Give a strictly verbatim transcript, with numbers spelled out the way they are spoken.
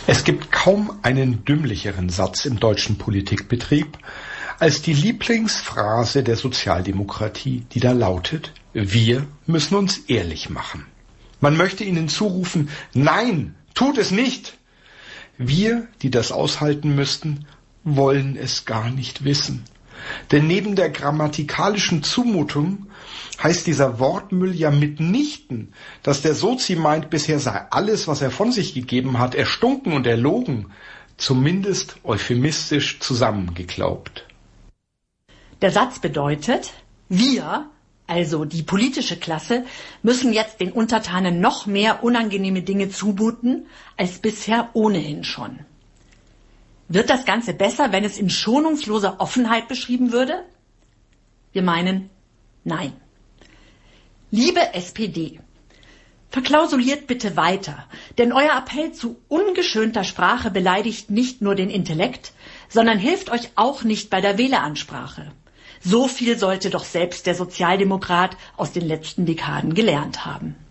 Es gibt kaum einen dümmlicheren Satz im deutschen Politikbetrieb als die Lieblingsphrase der Sozialdemokratie, die da lautet: Wir müssen uns ehrlich machen. Man möchte ihnen zurufen: Nein, tut es nicht! Wir, die das aushalten müssten, wollen es gar nicht wissen. Denn neben der grammatikalischen Zumutung heißt dieser Wortmüll ja mitnichten, dass der Sozi meint, bisher sei alles, was er von sich gegeben hat, erstunken und erlogen, zumindest euphemistisch zusammengeklaubt. Der Satz bedeutet, wir, also die politische Klasse, müssen jetzt den Untertanen noch mehr unangenehme Dinge zumuten, als bisher ohnehin schon. Wird das Ganze besser, wenn es in schonungsloser Offenheit beschrieben würde? Wir meinen, nein. Liebe S P D, verklausuliert bitte weiter, denn euer Appell zu ungeschönter Sprache beleidigt nicht nur den Intellekt, sondern hilft euch auch nicht bei der Wähleransprache. So viel sollte doch selbst der Sozialdemokrat aus den letzten Dekaden gelernt haben.